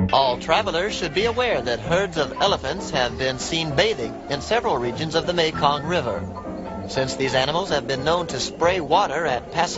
All travelers should be aware that herds of elephants have been seen bathing in several regions of the Mekong River. Since these animals have been known to spray water at passing